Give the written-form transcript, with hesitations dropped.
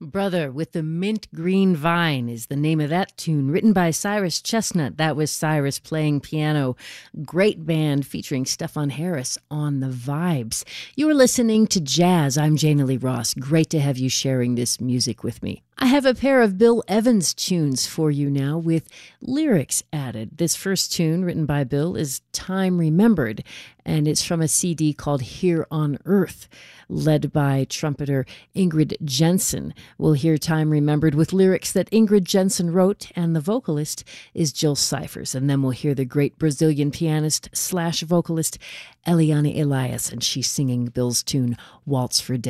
Brother with the Mint Green Vine is the name of that tune, written by Cyrus Chestnut. That was Cyrus playing piano. Great band featuring Stefan Harris on the vibes. You are listening to Jazz. I'm Jana Lee Ross. Great to have you sharing this music with me. I have a pair of Bill Evans tunes for you now with lyrics added. This first tune, written by Bill, is Time Remembered, and it's from a CD called Here on Earth, led by trumpeter Ingrid Jensen. We'll hear Time Remembered with lyrics that Ingrid Jensen wrote, and the vocalist is Jill Cyphers. And then we'll hear the great Brazilian pianist / vocalist Eliane Elias, and she's singing Bill's tune, Waltz for Death.